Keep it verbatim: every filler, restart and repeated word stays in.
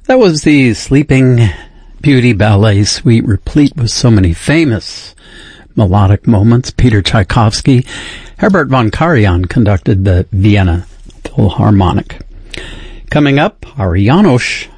That was the Sleeping Beauty Ballet Suite, replete with so many famous melodic moments. Peter Tchaikovsky, Herbert von Karajan conducted the Vienna Philharmonic. Coming up, our János